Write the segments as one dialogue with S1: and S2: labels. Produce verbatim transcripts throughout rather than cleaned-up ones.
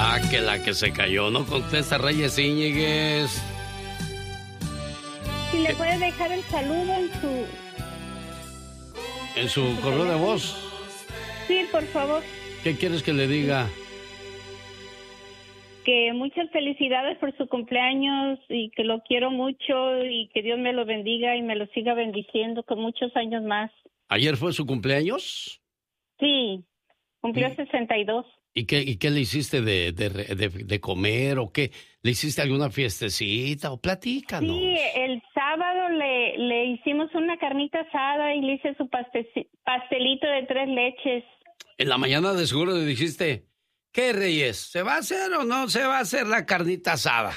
S1: Ah, que la que se cayó. No contesta Reyes Íñiguez.
S2: Si le puede dejar el saludo en su...
S1: ¿En su correo de voz?
S2: Sí, por favor.
S1: ¿Qué quieres que le diga?
S2: Que muchas felicidades por su cumpleaños y que lo quiero mucho y que Dios me lo bendiga y me lo siga bendiciendo con muchos años más.
S1: ¿Ayer fue su cumpleaños?
S2: Sí, cumplió sesenta y dos.
S1: ¿Y qué, y qué le hiciste de, de, de, de comer o qué? ¿Le hiciste alguna fiestecita o platícanos?
S2: Sí, el sábado le, le hicimos una carnita asada y le hice su paste- pastelito de tres leches.
S1: En la mañana de seguro le dijiste, ¿qué, Reyes? ¿Se va a hacer o no se va a hacer la carnita asada?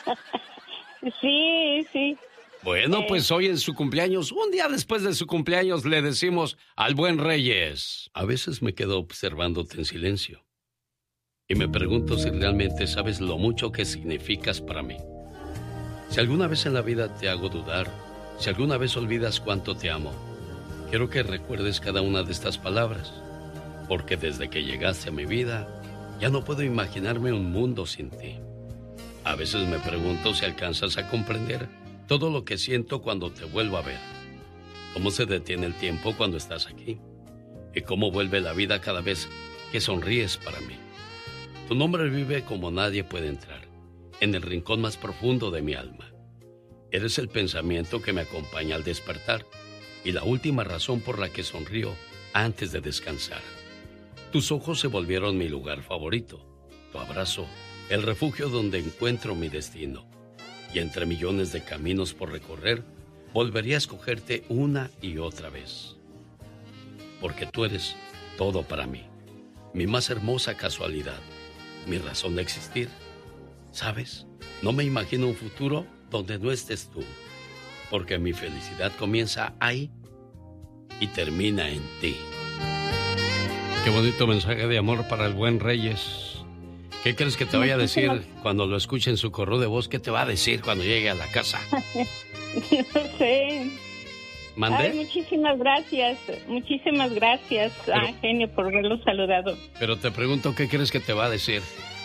S2: Sí, sí.
S1: Bueno,
S2: eh...
S1: pues hoy en su cumpleaños, un día después de su cumpleaños, le decimos al buen Reyes. A veces me quedo observándote en silencio y me pregunto si realmente sabes lo mucho que significas para mí. Si alguna vez en la vida te hago dudar, si alguna vez olvidas cuánto te amo, quiero que recuerdes cada una de estas palabras, porque desde que llegaste a mi vida, ya no puedo imaginarme un mundo sin ti. A veces me pregunto si alcanzas a comprender todo lo que siento cuando te vuelvo a ver. Cómo se detiene el tiempo cuando estás aquí. Y cómo vuelve la vida cada vez que sonríes para mí. Tu nombre vive como nadie puede entrar, en el rincón más profundo de mi alma. Eres el pensamiento que me acompaña al despertar y la última razón por la que sonrío antes de descansar. Tus ojos se volvieron mi lugar favorito, tu abrazo, el refugio donde encuentro mi destino. Y entre millones de caminos por recorrer, volvería a escogerte una y otra vez. Porque tú eres todo para mí, mi más hermosa casualidad, mi razón de existir. ¿Sabes? No me imagino un futuro donde no estés tú, porque mi felicidad comienza ahí y termina en ti. Qué bonito mensaje de amor para el buen Reyes. ¿Qué crees que te vaya a decir cuando lo escuche en su correo de voz? ¿Qué te va a decir cuando llegue a la casa?
S2: No sé.
S1: ¿Mandé?
S2: Ay, muchísimas gracias, muchísimas gracias,
S1: pero,
S2: ah, genio, por haberlo saludado.
S1: Pero te pregunto, ¿qué crees que te va a decir?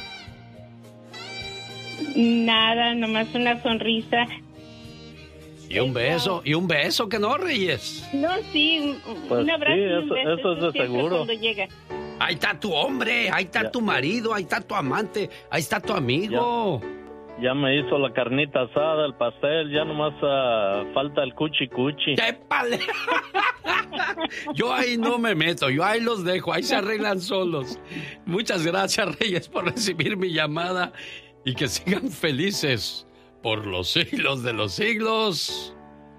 S2: Nada, nomás una sonrisa.
S1: Y un beso, y un beso, ¿que no, Reyes?
S2: No, sí, un,
S3: pues
S2: un abrazo
S3: sí,
S2: y un
S3: eso,
S2: beso.
S3: eso es de seguro.
S2: Cuando llega.
S1: Ahí está tu hombre, ahí está ya. Tu marido, ahí está tu amante, ahí está tu amigo.
S3: Ya. Ya me hizo la carnita asada, el pastel, ya nomás uh, falta el cuchi cuchi.
S1: ¡Épale! Yo ahí no me meto, yo ahí los dejo, ahí se arreglan solos. Muchas gracias, Reyes, por recibir mi llamada y que sigan felices por los siglos de los siglos.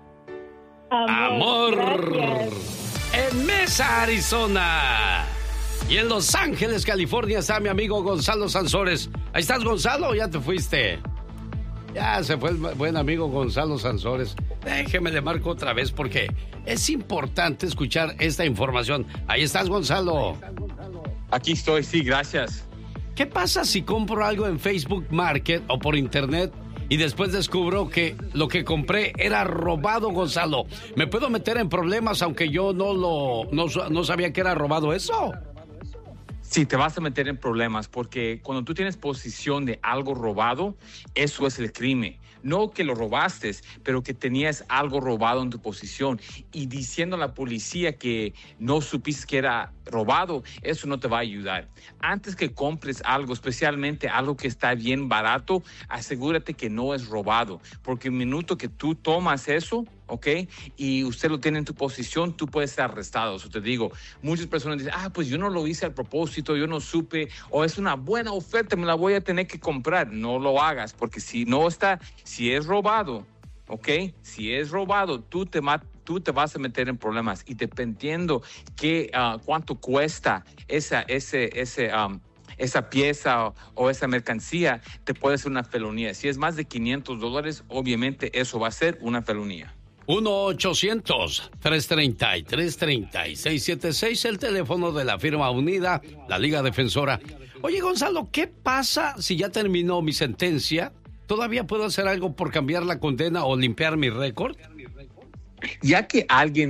S2: Amor.
S1: Amor. En Mesa, Arizona. Y en Los Ángeles, California, está mi amigo Gonzalo Sansores. ¿Ahí estás, Gonzalo, o ya te fuiste? Ya se fue el buen amigo Gonzalo Sansores. Déjeme le marco otra vez porque es importante escuchar esta información. Ahí estás, Gonzalo.
S4: Aquí estoy, sí, gracias.
S1: ¿Qué pasa si compro algo en Facebook Market o por internet y después descubro que lo que compré era robado, Gonzalo? ¿Me puedo meter en problemas aunque yo no lo no, no sabía que era robado eso?
S4: Sí, te vas a meter en problemas porque cuando tú tienes posesión de algo robado, eso es el crimen. No que lo robaste, pero que tenías algo robado en tu posesión. Y diciendo a la policía que no supiste que era robado, eso no te va a ayudar. Antes que compres algo, especialmente algo que está bien barato, asegúrate que no es robado. Porque el minuto que tú tomas eso, ¿ok? Y usted lo tiene en tu posición, tú puedes ser arrestado. Eso te digo, muchas personas dicen, ah, pues yo no lo hice al propósito, yo no supe, o es una buena oferta, me la voy a tener que comprar. No lo hagas, porque si no está, si es robado, ¿ok? Si es robado, tú te matas. Tú te vas a meter en problemas y dependiendo que, uh, cuánto cuesta esa, ese, ese, um, esa pieza o, o esa mercancía, te puede ser una felonía. Si es más de quinientos dólares, obviamente eso va a ser una felonía.
S1: uno ochocientos, trescientos treinta y tres, treinta y seis setenta y seis, el teléfono de la firma unida, la Liga Defensora. Oye, Gonzalo, ¿qué pasa si ya terminó mi sentencia? ¿Todavía puedo hacer algo por cambiar la condena o limpiar mi récord?
S4: Ya que alguien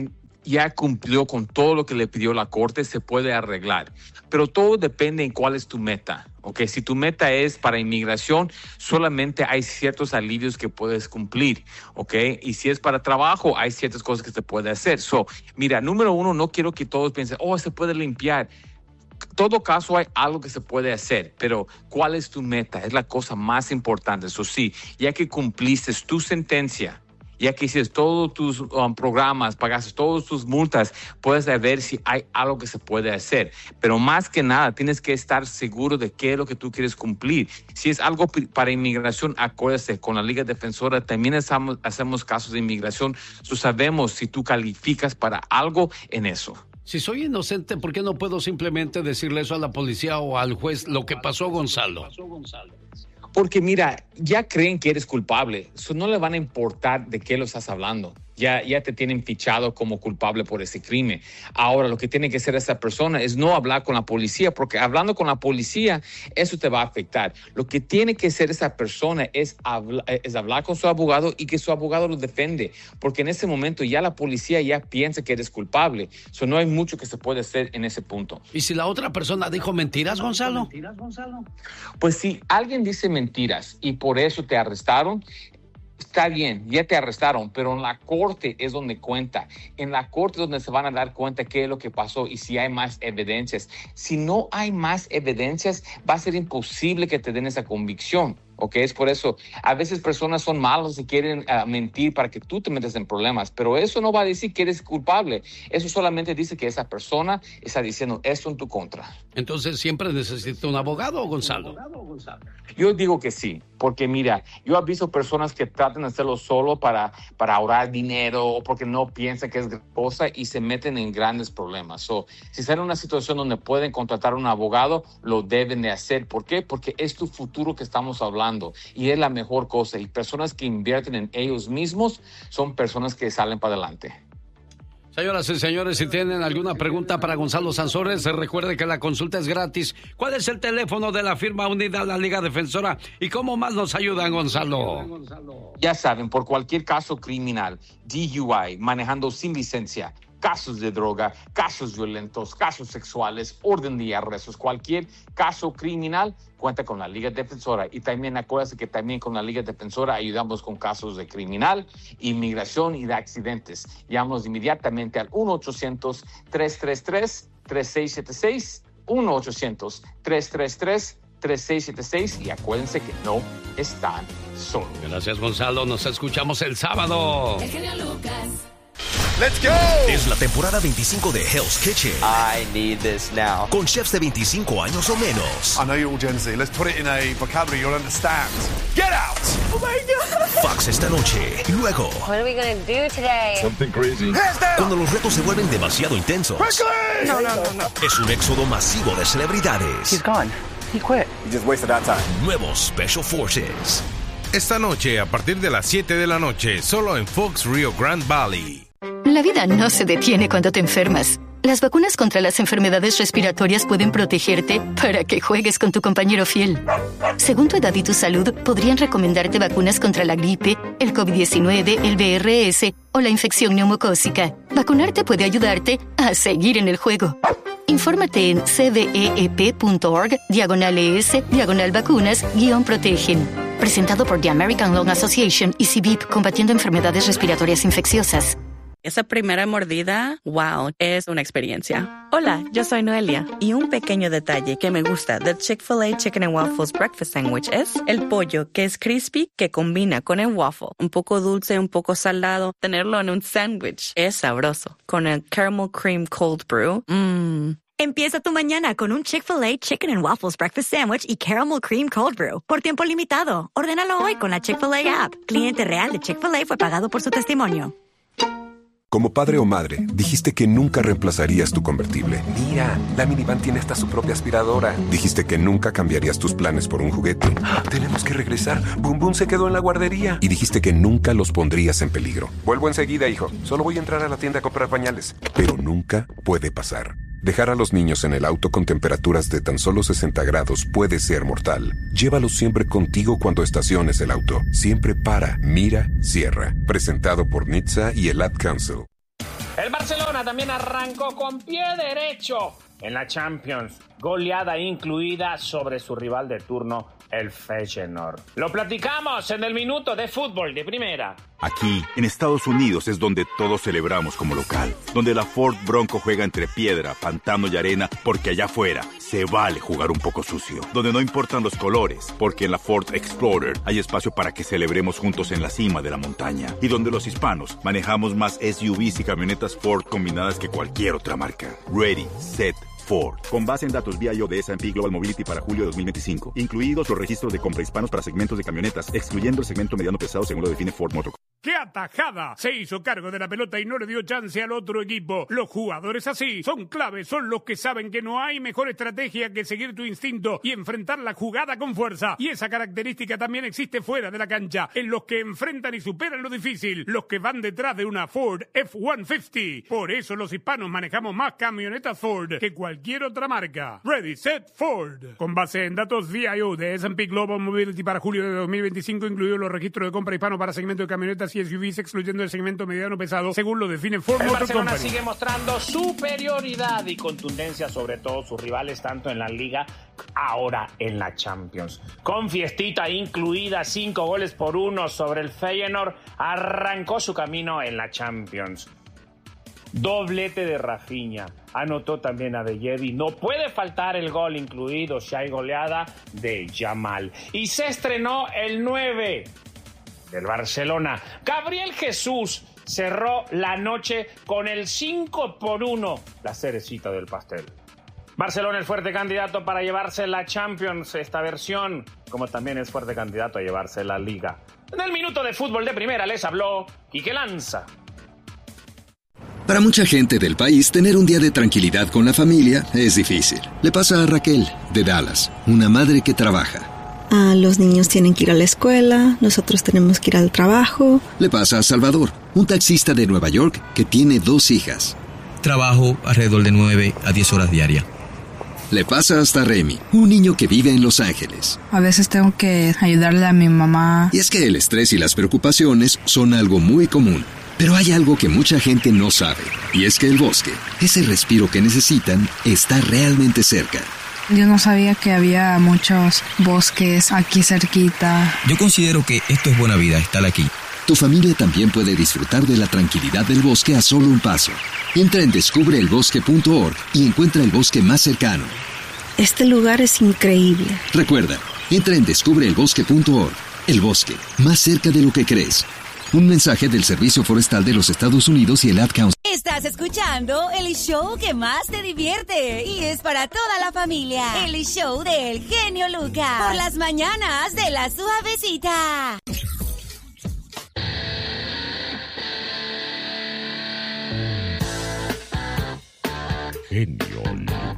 S4: ya cumplió con todo lo que le pidió la corte, se puede arreglar. Pero todo depende en cuál es tu meta. Okay, si tu meta es para inmigración, solamente hay ciertos alivios que puedes cumplir, okay? Y si es para trabajo, hay ciertas cosas que se puede hacer. So, mira, número uno, no quiero que todos piensen, oh, se puede limpiar. En todo caso, hay algo que se puede hacer, pero ¿cuál es tu meta? Es la cosa más importante. Eso sí, ya que cumpliste tu sentencia, ya que hiciste todos tus um, programas, pagaste todas tus multas, puedes ver si hay algo que se puede hacer. Pero más que nada, tienes que estar seguro de qué es lo que tú quieres cumplir. Si es algo para inmigración, acuérdate, con la Liga Defensora también hacemos, hacemos casos de inmigración. So sabemos si tú calificas para algo en eso.
S1: Si soy inocente, ¿por qué no puedo simplemente decirle eso a la policía o al juez, lo que pasó, Gonzalo?
S4: Porque mira, ya creen que eres culpable, so no le van a importar de qué lo estás hablando. Ya, ya te tienen fichado como culpable por ese crimen. Ahora, lo que tiene que hacer esa persona es no hablar con la policía, porque hablando con la policía, eso te va a afectar. Lo que tiene que hacer esa persona es, habla, es hablar con su abogado y que su abogado lo defiende, porque en ese momento ya la policía ya piensa que eres culpable. So, no hay mucho que se puede hacer en ese punto.
S1: ¿Y si la otra persona dijo mentiras, Gonzalo?
S4: Pues si alguien dice mentiras y por eso te arrestaron, está bien, ya te arrestaron, pero en la corte es donde cuenta. En la corte es donde se van a dar cuenta qué es lo que pasó y si hay más evidencias. Si no hay más evidencias, va a ser imposible que te den esa convicción. ¿Ok? Es por eso, a veces personas son malos y quieren uh, mentir para que tú te metas en problemas, pero eso no va a decir que eres culpable. Eso solamente dice que esa persona está diciendo esto en tu contra.
S1: Entonces, ¿siempre necesita un abogado, Gonzalo?
S4: Yo digo que sí, porque mira, yo he visto personas que tratan de hacerlo solo para, para ahorrar dinero o porque no piensan que es cosa y se meten en grandes problemas. So, si están en una situación donde pueden contratar a un abogado, lo deben de hacer. ¿Por qué? Porque es tu futuro que estamos hablando. Y es la mejor cosa. Y personas que invierten en ellos mismos son personas que salen para adelante.
S1: Señoras y señores, si tienen alguna pregunta para Gonzalo Sansores, recuerde que la consulta es gratis. ¿Cuál es el teléfono de la firma unida a la Liga Defensora? ¿Y cómo más nos ayudan, Gonzalo?
S4: Ya saben, por cualquier caso criminal, D U I, manejando sin licencia, casos de droga, casos violentos, casos sexuales, orden de arrestos, cualquier caso criminal, cuenta con la Liga Defensora. Y también acuérdense que también con la Liga Defensora ayudamos con casos de criminal, inmigración y de accidentes. Llámanos inmediatamente al uno ochocientos, tres tres tres, tres seis siete seis, uno ochocientos, tres tres tres, tres seis siete seis y acuérdense que no están solos.
S1: Gracias, Gonzalo. Nos escuchamos el sábado.
S5: El genio Lucas.
S6: ¡Let's go!
S7: Es la temporada veinticinco de Hell's Kitchen.
S8: I need this now.
S7: Con chefs de veinticinco años o menos.
S6: I know you're all Gen Z. Let's put it in a vocabulary you'll understand. Get out!
S5: Oh my God.
S7: Fox esta noche. Y luego.
S9: What are we gonna do today?
S6: Something crazy.
S7: Cuando los retos se vuelven demasiado intensos.
S6: No, no, no, no.
S7: Es un éxodo masivo de celebridades.
S8: He's gone. He quit. You just wasted our time.
S7: Nuevos Special Forces.
S10: Esta noche, a partir de las siete de la noche, solo en Fox Rio Grande Valley.
S11: La vida no se detiene cuando te enfermas. Las vacunas contra las enfermedades respiratorias pueden protegerte para que juegues con tu compañero fiel. Según tu edad y tu salud, podrían recomendarte vacunas contra la gripe, el COVID diecinueve, el V R S o la infección neumocócica. Vacunarte puede ayudarte a seguir en el juego. Infórmate en cveep.org, diagonal ES, diagonal vacunas, guión protegen. Presentado por The American Lung Association y C B I P, combatiendo enfermedades respiratorias infecciosas.
S12: Esa primera mordida, wow, es una experiencia. Hola, yo soy Noelia. Y un pequeño detalle que me gusta del Chick-fil-A Chicken and Waffles Breakfast Sandwich es el pollo, que es crispy, que combina con el waffle. Un poco dulce, un poco salado. Tenerlo en un sándwich es sabroso. Con el Caramel Cream Cold Brew, mmm.
S13: Empieza tu mañana con un Chick-fil-A Chicken and Waffles Breakfast Sandwich y Caramel Cream Cold Brew. Por tiempo limitado. Ordénalo hoy con la Chick-fil-A app. Cliente real de Chick-fil-A fue pagado por su testimonio.
S14: Como padre o madre, dijiste que nunca reemplazarías tu convertible. Mira, la minivan tiene hasta su propia aspiradora. Dijiste que nunca cambiarías tus planes por un juguete. Tenemos que regresar. Boom Boom se quedó en la guardería. Y dijiste que nunca los pondrías en peligro. Vuelvo enseguida, hijo. Solo voy a entrar a la tienda a comprar pañales. Pero nunca puede pasar. Dejar a los niños en el auto con temperaturas de tan solo sesenta grados puede ser mortal. Llévalos siempre contigo cuando estaciones el auto. Siempre para, mira, cierra. Presentado por N H T S A y el Ad Council.
S15: El Barcelona también arrancó con pie derecho en la Champions, goleada incluida sobre su rival de turno, el Feyenoord. Lo platicamos en el minuto de fútbol de primera.
S16: Aquí, en Estados Unidos, es donde todos celebramos como local, donde la Ford Bronco juega entre piedra, pantano y arena, porque allá afuera se vale jugar un poco sucio, donde no importan los colores, porque en la Ford Explorer hay espacio para que celebremos juntos en la cima de la montaña, y donde los hispanos manejamos más S U Vs y camionetas Ford combinadas que cualquier otra marca. Ready, set, Ford. Con base en datos V I O de S and P Global Mobility para julio de dos mil veinticinco, incluidos los registros de compra hispanos para segmentos de camionetas, excluyendo el segmento mediano pesado según lo define Ford Motor.
S17: ¡Qué atajada! Se hizo cargo de la pelota y no le dio chance al otro equipo. Los jugadores así son claves, son los que saben que no hay mejor estrategia que seguir tu instinto y enfrentar la jugada con fuerza. Y esa característica también existe fuera de la cancha, en los que enfrentan y superan lo difícil, los que van detrás de una Ford F ciento cincuenta. Por eso los hispanos manejamos más camionetas Ford que cualquier otra marca. Ready, set, Ford. Con base en datos V I O de S and P Global Mobility para julio de dos mil veinticinco, incluidos los registros de compra hispano para segmento de camionetas y S U Vs, excluyendo el segmento mediano pesado, según lo define Ford
S15: El
S17: Motor
S15: Barcelona
S17: Company.
S15: sigue mostrando superioridad y contundencia sobre todos sus rivales, tanto en la Liga, ahora en la Champions. Con fiestita incluida, cinco goles por uno sobre el Feyenoord, arrancó su camino en la Champions. Doblete de Rafinha, anotó también a De Jedi, no puede faltar el gol incluido si hay goleada de Yamal. Y se estrenó el nueve del Barcelona. Gabriel Jesús cerró la noche con el cinco por uno, la cerecita del pastel. Barcelona es fuerte candidato para llevarse la Champions esta versión, como también es fuerte candidato a llevarse la Liga. En el minuto de fútbol de primera les habló Quique Lanza.
S18: Para mucha gente del país, tener un día de tranquilidad con la familia es difícil. Le pasa a Raquel, de Dallas, una madre que trabaja.
S19: Ah, los niños tienen que ir a la escuela, nosotros tenemos que ir al trabajo.
S18: Le pasa a Salvador, un taxista de Nueva York que tiene dos hijas.
S20: Trabajo alrededor de nueve a diez horas diarias.
S18: Le pasa hasta Remy, un niño que vive en Los Ángeles.
S21: A veces tengo que ayudarle a mi mamá.
S18: Y es que el estrés y las preocupaciones son algo muy común. Pero hay algo que mucha gente no sabe, y es que el bosque, ese respiro que necesitan, está realmente cerca.
S21: Yo no sabía que había muchos bosques aquí cerquita.
S20: Yo considero que esto es buena vida, estar aquí.
S18: Tu familia también puede disfrutar de la tranquilidad del bosque a solo un paso. Entra en descubre el bosque punto org y encuentra el bosque más cercano.
S19: Este lugar es increíble.
S18: Recuerda, entra en descubre el bosque punto org. El bosque, más cerca de lo que crees. Un mensaje del Servicio Forestal de los Estados Unidos y el Ad Council.
S22: Estás escuchando el show que más te divierte y es para toda la familia. El show del genio Lucas. Por las mañanas de la suavecita.
S23: Genio